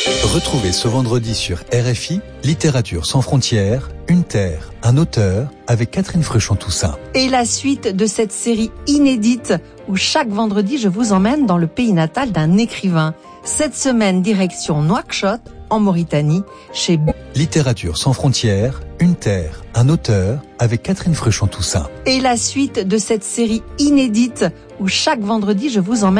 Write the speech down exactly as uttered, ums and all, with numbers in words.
Retrouvez ce vendredi sur R F I, Littérature sans frontières, une terre, un auteur, avec Catherine Fruchon-Toussaint. Et la suite de cette série inédite où chaque vendredi je vous emmène dans le pays natal d'un écrivain. Cette semaine, direction Nouakchott, en Mauritanie, chez Littérature sans frontières, une terre, un auteur, avec Catherine Fruchon-Toussaint. Et la suite de cette série inédite où chaque vendredi je vous emmène